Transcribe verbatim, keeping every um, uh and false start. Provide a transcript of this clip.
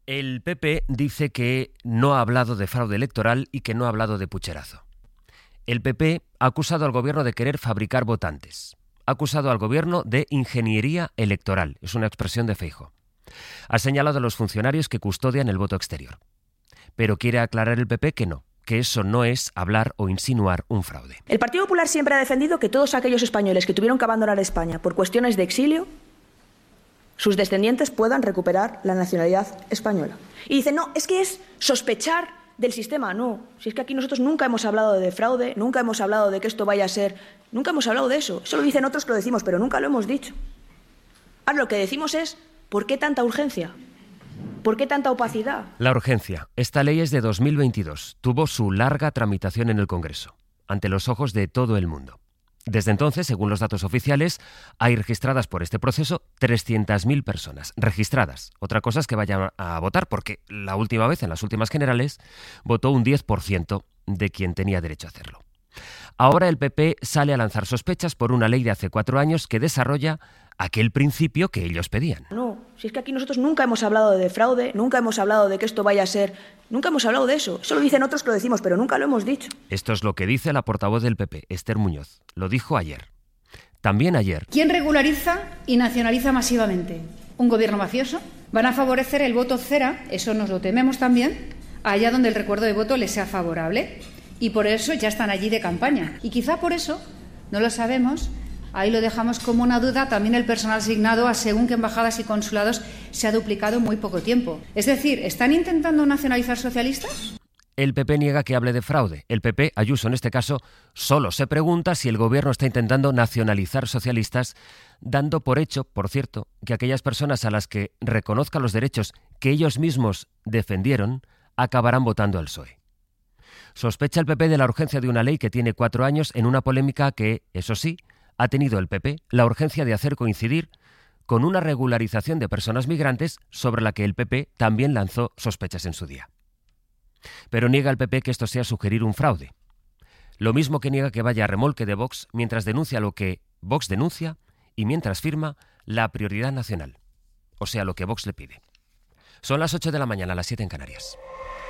El P P dice que no ha hablado de fraude electoral y que no ha hablado de pucherazo. El P P ha acusado al gobierno de querer fabricar votantes. Ha acusado al gobierno de ingeniería electoral. Es una expresión de Feijóo. Ha señalado a los funcionarios que custodian el voto exterior. Pero quiere aclarar el P P que no, que eso no es hablar o insinuar un fraude. El Partido Popular siempre ha defendido que todos aquellos españoles que tuvieron que abandonar España por cuestiones de exilio, sus descendientes puedan recuperar la nacionalidad española. Y dicen, no, es que es sospechar del sistema. No, si es que aquí nosotros nunca hemos hablado de fraude, nunca hemos hablado de que esto vaya a ser... Nunca hemos hablado de eso. Eso lo dicen otros que lo decimos, pero nunca lo hemos dicho. Ahora, lo que decimos es, ¿por qué tanta urgencia? ¿Por qué tanta opacidad? La urgencia. Esta ley es de dos mil veintidós. Tuvo su larga tramitación en el Congreso, ante los ojos de todo el mundo. Desde entonces, según los datos oficiales, hay registradas por este proceso trescientas mil personas. Registradas. Otra cosa es que vayan a votar, porque la última vez, en las últimas generales, votó un diez por ciento de quien tenía derecho a hacerlo. Ahora el P P sale a lanzar sospechas por una ley de hace cuatro años que desarrolla aquel principio que ellos pedían. No, si es que aquí nosotros nunca hemos hablado de fraude, nunca hemos hablado de que esto vaya a ser... Nunca hemos hablado de eso. Eso lo dicen otros que lo decimos, pero nunca lo hemos dicho. Esto es lo que dice la portavoz del P P, Esther Muñoz. Lo dijo ayer. También ayer. ¿Quién regulariza y nacionaliza masivamente? ¿Un gobierno mafioso? Van a favorecer el voto cera, eso nos lo tememos también, allá donde el recuerdo de voto les sea favorable. Y por eso ya están allí de campaña. Y quizá por eso, no lo sabemos, ahí lo dejamos como una duda, también el personal asignado a según qué embajadas y consulados se ha duplicado en muy poco tiempo. Es decir, ¿están intentando nacionalizar socialistas? El P P niega que hable de fraude. El P P, Ayuso en este caso, solo se pregunta si el gobierno está intentando nacionalizar socialistas, dando por hecho, por cierto, que aquellas personas a las que reconozca los derechos que ellos mismos defendieron acabarán votando al P S O E. Sospecha el P P de la urgencia de una ley que tiene cuatro años en una polémica que, eso sí, ha tenido el P P la urgencia de hacer coincidir con una regularización de personas migrantes sobre la que el P P también lanzó sospechas en su día. Pero niega el P P que esto sea sugerir un fraude. Lo mismo que niega que vaya a remolque de Vox mientras denuncia lo que Vox denuncia y mientras firma la prioridad nacional, o sea, lo que Vox le pide. Son las ocho de la mañana, las siete en Canarias.